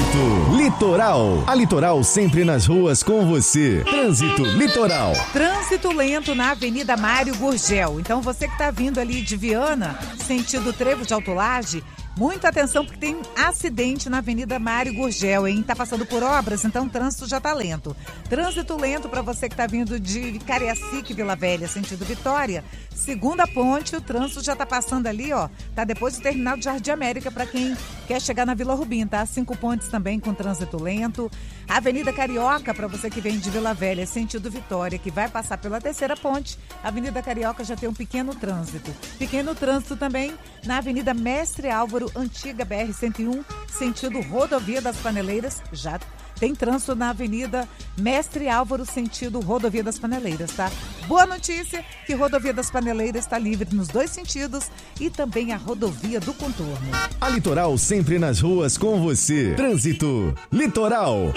Trânsito Litoral. A Litoral sempre nas ruas com você. Trânsito Litoral. Trânsito lento na Avenida Mário Gurgel. Então você que está vindo ali de Viana, sentido Trevo de Autolage, muita atenção porque tem acidente na Avenida Mário Gurgel, hein? Tá passando por obras, então o trânsito já tá lento. Trânsito lento para você que tá vindo de Cariacica, Vila Velha, sentido Vitória. Segunda ponte, o trânsito já tá passando ali, ó. Tá depois do terminal de Jardim América para quem quer chegar na Vila Rubim, tá? 5 pontes também com trânsito lento. Avenida Carioca, para você que vem de Vila Velha, sentido Vitória, que vai passar pela terceira ponte. Avenida Carioca já tem um pequeno trânsito. Pequeno trânsito também na Avenida Mestre Álvaro, antiga BR-101, sentido Rodovia das Paneleiras. Já tem trânsito na Avenida Mestre Álvaro, sentido Rodovia das Paneleiras, tá? Boa notícia que Rodovia das Paneleiras está livre nos dois sentidos e também a Rodovia do Contorno. A Litoral sempre nas ruas com você. Trânsito Litoral.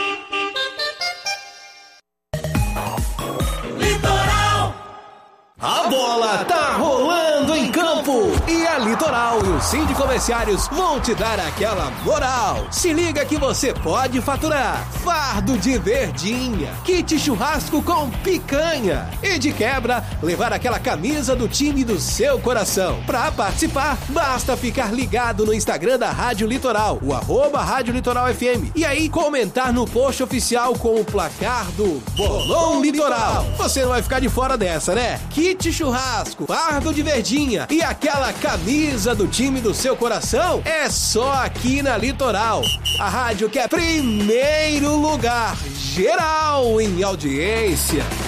A bola tá rolando em campo e a Litoral e o Cindy Comerciários vão te dar aquela moral. Se liga que você pode faturar fardo de verdinha, kit churrasco com picanha e de quebra levar aquela camisa do time do seu coração. Pra participar, basta ficar ligado no Instagram da Rádio Litoral, o @Rádio Litoral FM, e aí comentar no post oficial com o placar do Bolão Litoral. Você não vai ficar de fora dessa, né? Kit churrasco, fardo de verdinha e aquela camisa do time do seu coração é só aqui na Litoral. A rádio que é primeiro lugar geral em audiência.